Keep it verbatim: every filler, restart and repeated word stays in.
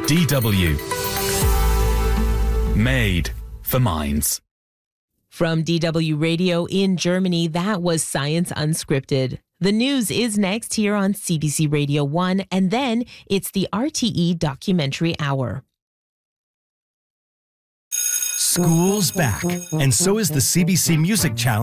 D W. Made for minds. From D W Radio in Germany, that was Science Unscripted. The news is next here on C B C Radio one, and then it's the R T E Documentary Hour. School's back, and so is the C B C Music Challenge.